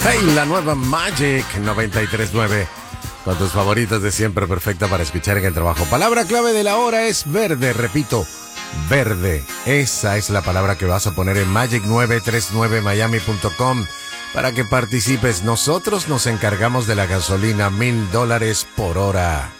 Hey, la nueva Magic 93.9. Con tus favoritos de siempre, perfecta para escuchar en el trabajo. Palabra clave de la hora es verde, repito, verde. Esa es la palabra que vas a poner en magic939miami.com para que participes. Nosotros nos encargamos de la gasolina, $1,000 por hora.